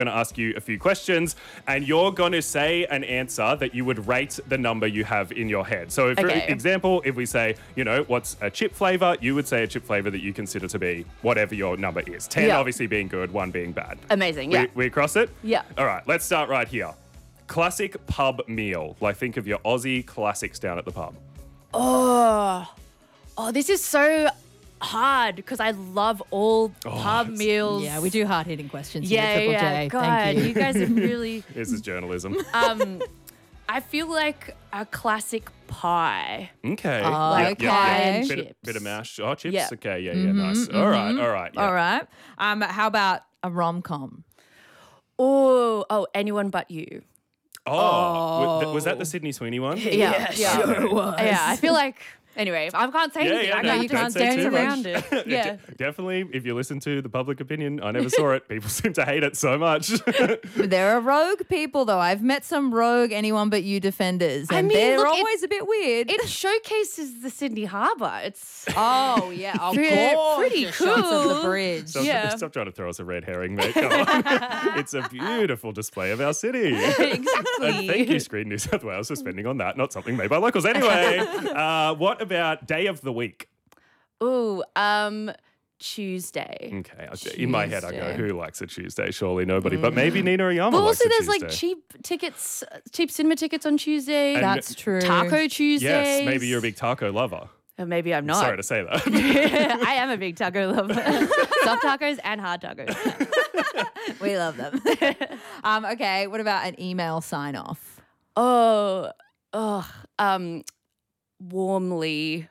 going to ask you a few questions, and you're going to say an answer that you would rate the number you have in your head. So, for example, if we say, what's a chip flavour, you would say a chip flavour that you consider to be whatever your number is. 10 obviously being good, 1 being bad. Amazing, yeah. We across it? Yeah. All right, let's start right here. Classic pub meal. Like, think of your Aussie classics down at the pub. Oh, this is so hard because I love all pub meals. Yeah, we do hard-hitting questions here, Triple J. God, Thank you. you guys are really... This is journalism. I feel like a classic pie. Okay. Okay. Bit of mash. Oh, chips? Yeah. Okay, yeah, nice. All right. Yeah. All right. How about a rom-com? Oh, Anyone But You. Oh. Was that the Sydney Sweeney one? Yeah, sure it was. Yeah, I feel like... Anyway, I can't say anything. I you can't say dance too around much. it. Yeah. Definitely, if you listen to the public opinion, I never saw it. People seem to hate it so much. There are rogue people, though. I've met some rogue Anyone But You defenders, and they're always a bit weird. It showcases the Sydney Harbour. It's oh, yeah. Oh, pretty gorgeous shots of the cool. bridge. Stop trying to throw us a red herring, mate. Come on. It's a beautiful display of our city. Exactly. And thank you, Screen New South Wales, for spending on that. Not something made by locals. Anyway, what about day of the week? Ooh, Tuesday. Okay. In my head, I go, who likes a Tuesday? Surely nobody. But maybe Nina Oyama But likes also, a there's Tuesday. like cheap cinema tickets on Tuesday. And That's true. Taco Tuesdays. Yes, maybe you're a big taco lover. Maybe I'm not. Sorry to say that. I am a big taco lover. Soft tacos and hard tacos. We love them. Okay, what about an email sign-off? Warmly.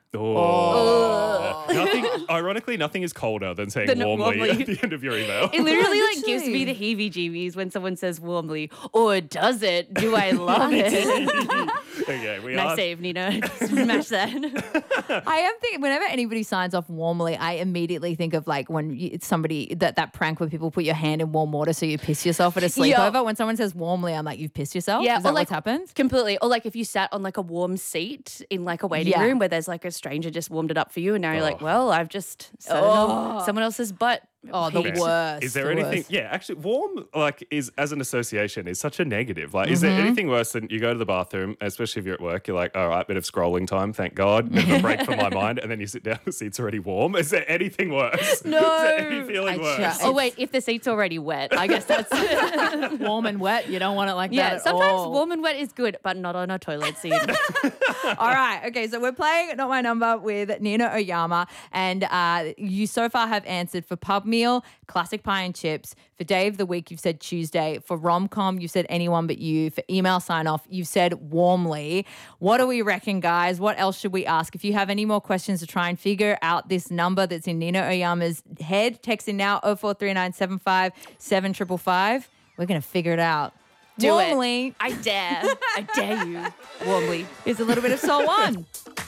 Ironically, nothing is colder than saying warmly at the end of your email. It literally like gives me the heebie-jeebies when someone says warmly. Or does it? Do I love it? Okay, nice save, Nina. Smash that. I am thinking whenever anybody signs off warmly, I immediately think of like when it's somebody that prank where people put your hand in warm water so you piss yourself at a sleepover. When someone says warmly, I'm like, you've pissed yourself? Yeah, Is that what's happened? Completely. Or like if you sat on like a warm seat in like a waiting room where there's like a stranger just warmed it up for you and now you're like, well, I've just sat on someone else's butt. Oh, the worst. Is there anything? Yeah, actually, warm is as an association is such a negative. Like, is Mm-hmm. there anything worse than you go to the bathroom, especially if you're at work? You're like, all right, bit of scrolling time, thank God, bit of a break for my mind, and then you sit down, the seat's already warm. Is there anything worse? No. Is there any feeling worse? Oh wait, if the seat's already wet, I guess that's warm and wet. You don't want it like that. Yeah, at sometimes all. warm and wet is good, but not on a toilet seat. All right. Okay. So we're playing Not My Number with Nina Oyama. And you so far have answered for pub meal, classic pie and chips. For day of the week, you've said Tuesday. For rom-com, you've said Anyone But You. For email sign-off, you've said warmly. What do we reckon, guys? What else should we ask? If you have any more questions to try and figure out this number that's in Nina Oyama's head, text in now 043975 7555. We're going to figure it out. Do warmly. it. I dare. I dare you. Warmly. Here's a little bit of Soul One.